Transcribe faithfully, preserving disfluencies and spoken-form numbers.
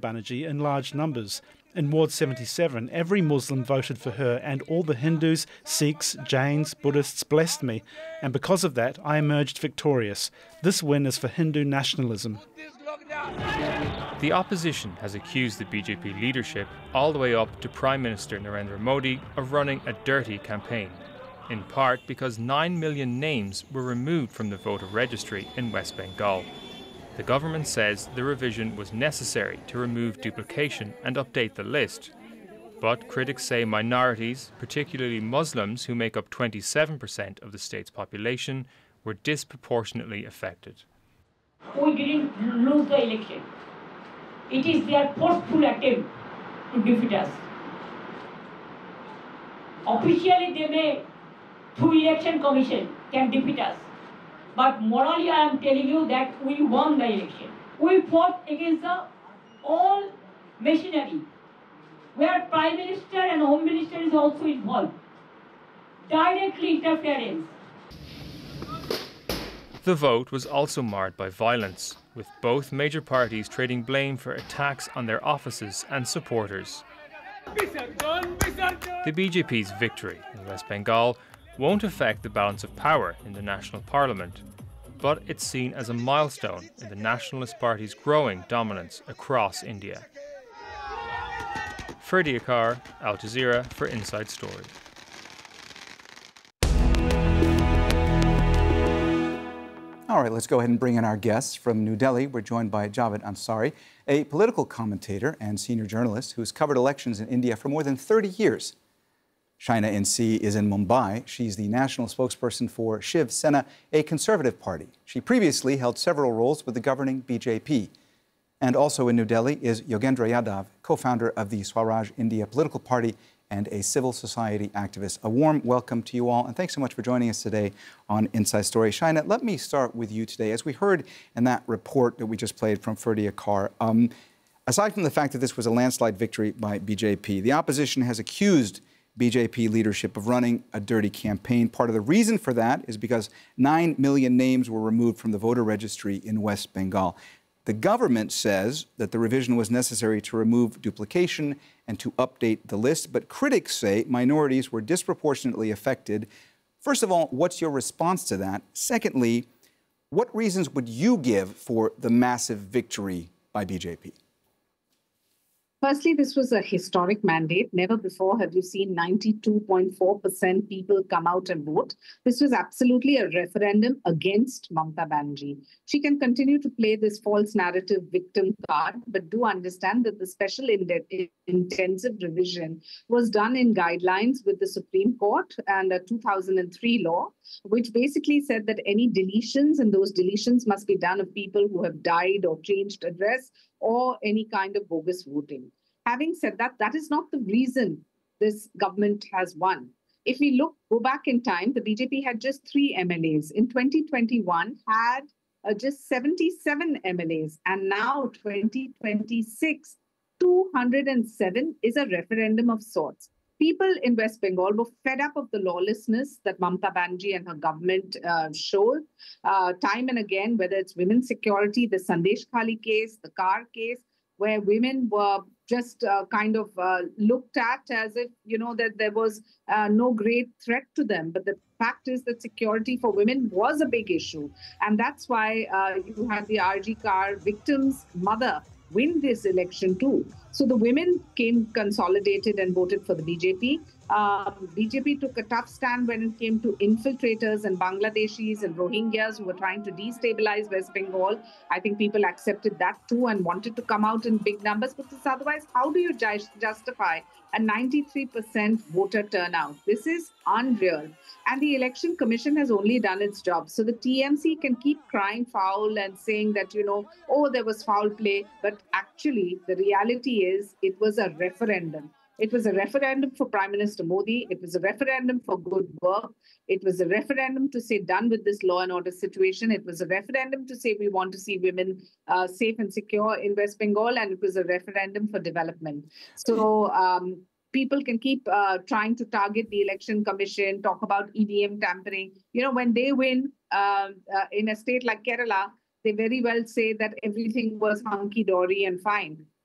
Banerjee in large numbers. In Ward seventy-seven, every Muslim voted for her, and all the Hindus, Sikhs, Jains, Buddhists blessed me. And because of that, I emerged victorious. This win is for Hindu nationalism. The opposition has accused the B J P leadership, all the way up to Prime Minister Narendra Modi, of running a dirty campaign, in part because nine million names were removed from the voter registry in West Bengal. The government says the revision was necessary to remove duplication and update the list. But critics say minorities, particularly Muslims who make up twenty-seven percent of the state's population, were disproportionately affected. We didn't lose the election. It is their forceful attempt to defeat us. Officially they may, through election commission, can defeat us. But morally, I am telling you that we won the election. We fought against the all machinery, where Prime Minister and Home Minister is also involved. Directly interference. The vote was also marred by violence, with both major parties trading blame for attacks on their offices and supporters. The B J P's victory in West Bengal won't affect the balance of power in the National Parliament, but it's seen as a milestone in the Nationalist Party's growing dominance across India. Ferdy Akar, Al Jazeera for Inside Story. All right, let's go ahead and bring in our guests from New Delhi. We're joined by Javed Ansari, a political commentator and senior journalist who has covered elections in India for more than thirty years. Shaina N C is in Mumbai. She's the national spokesperson for Shiv Sena, a conservative party. She previously held several roles with the governing B J P. And also in New Delhi is Yogendra Yadav, co-founder of the Swaraj India political party and a civil society activist. A warm welcome to you all, and thanks so much for joining us today on Inside Story. Shaina, let me start with you today. As we heard in that report that we just played from Ferdy Akar, um, aside from the fact that this was a landslide victory by B J P, the opposition has accused B J P leadership of running a dirty campaign. Part of the reason for that is because nine million names were removed from the voter registry in West Bengal. The government says that the revision was necessary to remove duplication and to update the list, but critics say minorities were disproportionately affected. First of all, what's your response to that? Secondly, what reasons would you give for the massive victory by B J P? Firstly, this was a historic mandate. Never before have you seen ninety-two point four percent people come out and vote. This was absolutely a referendum against Mamata Banerjee. She can continue to play this false narrative victim card, but do understand that the special intensive revision was done in guidelines with the Supreme Court and a two thousand three law, which basically said that any deletions, and those deletions must be done of people who have died or changed address or any kind of bogus voting. Having said that, that is not the reason this government has won. If we look, go back in time, the B J P had just three M L As. In twenty twenty-one, had uh, just seventy-seven M L As. And now, twenty twenty-six, two hundred seven is a referendum of sorts. People in West Bengal were fed up of the lawlessness that Mamata Banerjee and her government uh, showed uh, time and again, whether it's women's security, the Sandesh Khali case, the car case, where women were just uh, kind of uh, looked at as if, you know, that there was uh, no great threat to them. But the fact is that security for women was a big issue. And that's why uh, you had the R G car victim's mother win this election too. So the women came consolidated and voted for the B J P. Um, B J P took a tough stand when it came to infiltrators and Bangladeshis and Rohingyas who were trying to destabilize West Bengal. I think people accepted that too and wanted to come out in big numbers, because otherwise, how do you ju justify a ninety-three percent voter turnout? This is unreal. And the Election Commission has only done its job. So the T M C can keep crying foul and saying that, you know, oh, there was foul play. But actually, the reality is it was a referendum. It was a referendum for Prime Minister Modi. It was a referendum for good work. It was a referendum to say done with this law and order situation. It was a referendum to say we want to see women uh, safe and secure in West Bengal. And it was a referendum for development. So um, people can keep uh, trying to target the Election Commission, talk about E V M tampering. You know, when they win uh, uh, in a state like Kerala, they very well say that everything was hunky-dory and fine.